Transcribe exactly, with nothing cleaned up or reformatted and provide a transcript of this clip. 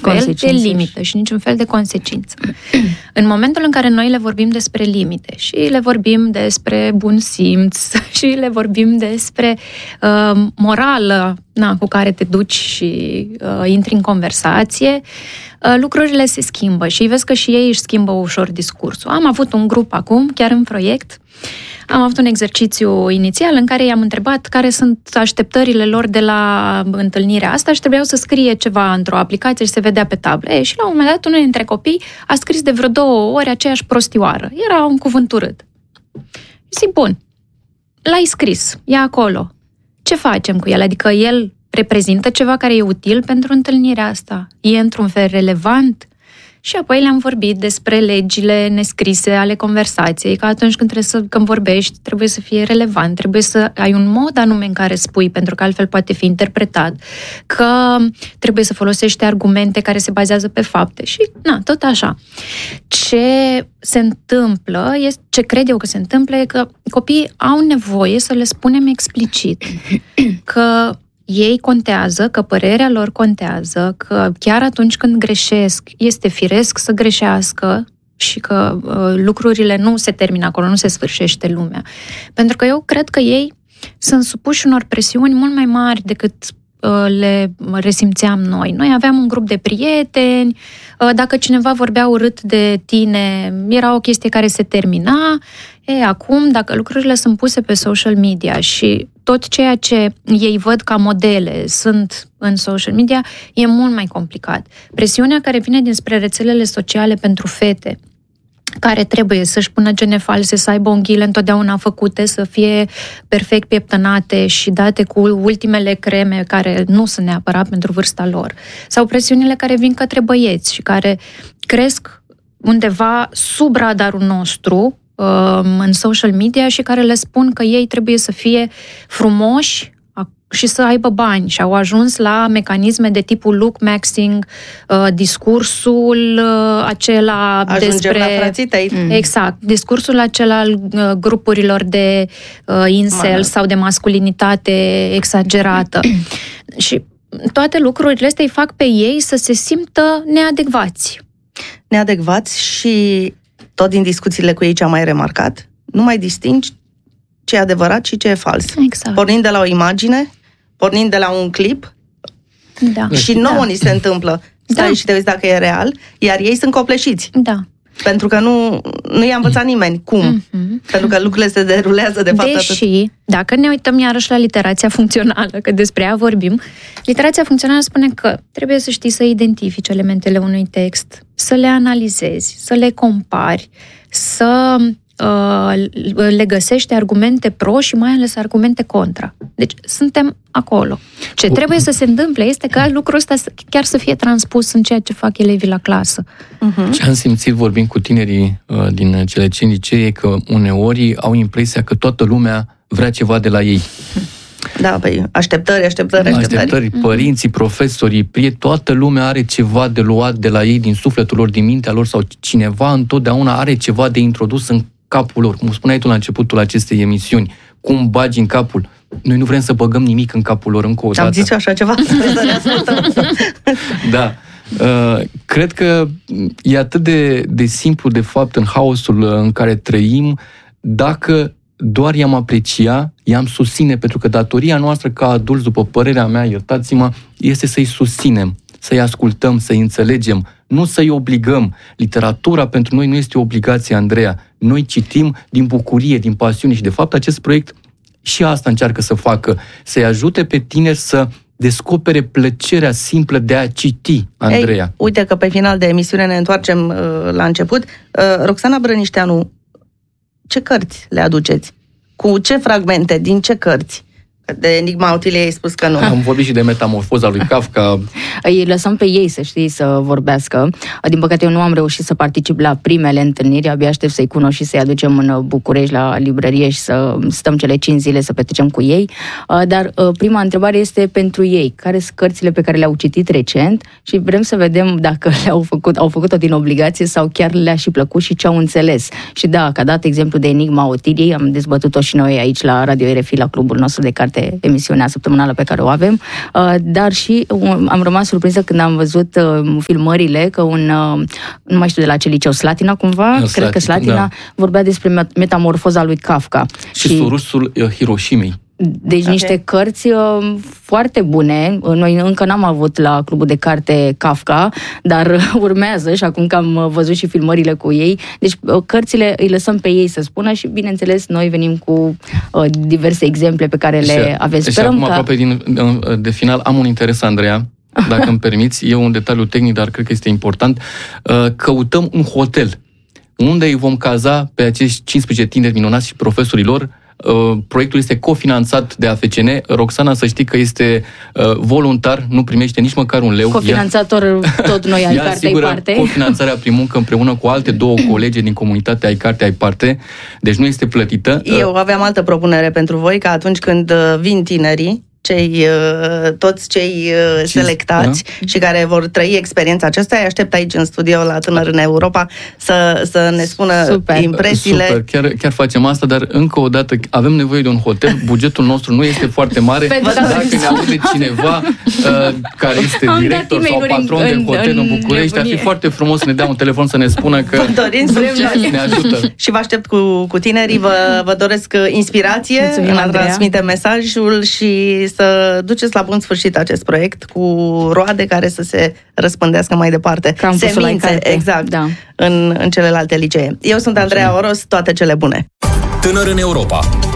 fel de limită și niciun fel de consecință. În momentul în care noi le vorbim despre limite și le vorbim despre bun simț și le vorbim despre uh, morală, na, cu care te duci și uh, intri în conversație, uh, lucrurile se schimbă și vezi că și ei își schimbă ușor discursul. Am avut un grup acum, chiar în proiect, am avut un exercițiu inițial în care i-am întrebat care sunt așteptările lor de la întâlnirea asta și trebuiau să scrie ceva într-o aplicație și se vedea pe tablă. E, și la un moment dat unul dintre copii a scris de vreo două ori aceeași prostioară. Era un cuvânt urât. Zic, bun, l-ai scris, e acolo. Ce facem cu el? Adică el reprezintă ceva care e util pentru întâlnirea asta? E într-un fel relevant? Și apoi le-am vorbit despre legile nescrise ale conversației, că atunci când trebuie să, când vorbești, trebuie să fie relevant, trebuie să ai un mod anume în care spui, pentru că altfel poate fi interpretat, că trebuie să folosești argumente care se bazează pe fapte și, na, tot așa. Ce se întâmplă, este, ce cred eu că se întâmplă, e că copiii au nevoie să le spunem explicit că ei contează, că părerea lor contează, că chiar atunci când greșesc, este firesc să greșească și că uh, lucrurile nu se termină acolo, nu se sfârșește lumea. Pentru că eu cred că ei sunt supuși unor presiuni mult mai mari decât uh, le resimțeam noi. Noi aveam un grup de prieteni, uh, dacă cineva vorbea urât de tine, era o chestie care se termina. E, acum, dacă lucrurile sunt puse pe social media și tot ceea ce ei văd ca modele sunt în social media, e mult mai complicat. Presiunea care vine dinspre rețelele sociale pentru fete, care trebuie să-și pună gene false, să aibă unghiile întotdeauna făcute, să fie perfect pieptănate și date cu ultimele creme care nu sunt neapărat pentru vârsta lor. Sau presiunile care vin către băieți și care cresc undeva sub radarul nostru, în social media și care le spun că ei trebuie să fie frumoși și să aibă bani și au ajuns la mecanisme de tipul look maxing, discursul acela Ajungem despre... la frații tăi. Exact, discursul acela al grupurilor de incel Man. sau de masculinitate exagerată. Și toate lucrurile astea îi fac pe ei să se simtă neadecvați. Neadecvați și tot din discuțiile cu ei ce am mai remarcat, nu mai distingi ce e adevărat și ce e fals. Exact. Pornind de la o imagine, pornind de la un clip, da. și nouă da. ni se întâmplă. Stai da. și te uiți dacă e real, iar ei sunt copleșiți. Da. Pentru că nu, nu i-a învățat nimeni cum. Mm-hmm. Pentru că lucrurile se derulează de fapt Deși, atât. dacă ne uităm iarăși la literația funcțională, că despre ea vorbim, literația funcțională spune că trebuie să știi să identifici elementele unui text, să le analizezi, să le compari, să uh, le găsești argumente pro și mai ales argumente contra. Deci suntem acolo. Ce trebuie să se întâmple este ca lucrul ăsta chiar să fie transpus în ceea ce fac elevii la clasă. Uh-huh. Ce am simțit vorbind cu tinerii uh, din cele cinci licee e că uneori au impresia că toată lumea vrea ceva de la ei. Da, păi, așteptări, așteptări, așteptări. Așteptări, părinții, profesorii, prieteni, toată lumea are ceva de luat de la ei, din sufletul lor, din mintea lor, sau cineva întotdeauna are ceva de introdus în capul lor. Cum spuneai tu la începutul acestei emisiuni, cum bagi în capul. Noi nu vrem să băgăm nimic în capul lor încă o dată. Am zis eu așa ceva? Da. Uh, cred că e atât de, de simplu, de fapt, în haosul în care trăim, dacă doar i-am aprecia, i-am susține, pentru că datoria noastră ca adulți, după părerea mea, iertați-mă, este să-i susținem, să-i ascultăm, să-i înțelegem, nu să-i obligăm. Literatura pentru noi nu este o obligație, Andreea. Noi citim din bucurie, din pasiune și, de fapt, acest proiect și asta încearcă să facă, să-i ajute pe tineri să descopere plăcerea simplă de a citi, Andreea. Ei, uite că pe final de emisiune ne întoarcem uh, la început. Uh, Roxana Brănișteanu, ce cărți le aduceți? Cu ce fragmente? Din ce cărți? De Enigma Otiliei ai spus că nu. Am vorbit și de Metamorfoza lui Kafka. Îi lăsăm pe ei, să știi, să vorbească. Din păcate eu nu am reușit să particip la primele întâlniri, abia aștept să-i cunosc și să-i aducem în București la librărie și să stăm cele cinci zile să petrecem cu ei. Dar prima întrebare este pentru ei. Care sunt cărțile pe care le-au citit recent și vrem să vedem dacă le-au făcut, au făcut-o din obligație sau chiar le-a și plăcut și ce au înțeles. Și da, că a dat exemplu de Enigma Otiliei, am dezbătut-o și noi aici la Radio R F I, la clubul nostru de carte carte, emisiunea săptămânală pe care o avem, dar și am rămas surprinsă când am văzut filmările că un, nu mai știu de la ce liceu, Slatina cumva, Slatina, cred că Slatina da. vorbea despre metamorfoza lui Kafka. Și, și Surusul Hiroshimei. Deci okay. niște cărți uh, foarte bune. Noi încă n-am avut la clubul de carte Kafka, dar urmează și acum că am văzut și filmările cu ei. Deci uh, cărțile îi lăsăm pe ei să spună și, bineînțeles, noi venim cu uh, diverse exemple pe care le și, aveți. Sperăm și acum, că... aproape din, de final, am un interes, Andreea, dacă îmi permiți. E un detaliu tehnic, dar cred că este important. Uh, căutăm un hotel unde îi vom caza pe acești cincisprezece tineri minunați și profesorii lor. Proiectul este cofinanțat de A F C N. Roxana, să știi că este voluntar, nu primește nici măcar un leu. Cofinanțator tot noi ai carte ai parte. Cofinanțarea prin muncă împreună cu alte două colege din comunitatea ai carte ai parte. Deci nu este plătită. Eu aveam altă propunere pentru voi, că atunci când vin tinerii, cei, toți cei selectați da? și care vor trăi experiența aceasta, îi aștept aici în studio la Tânăr în Europa să, să ne spună Super. impresiile. Super, chiar, chiar facem asta, dar încă o dată avem nevoie de un hotel, bugetul nostru nu este foarte mare. Dacă ne aude cineva uh, care este Am director sau patron în, de hotel în, în București, ar fi foarte frumos să ne dea un telefon să ne spună că ne ajută. Și vă aștept cu, cu tinerii, vă, vă doresc inspirație Mulțumim, în a Andreea. transmite mesajul și să duceți la bun sfârșit acest proiect cu roade care să se răspândească mai departe. Semințe, exact, da. în, în celelalte licee. Eu sunt Andreea Oros, toate cele bune. Tânăr în Europa,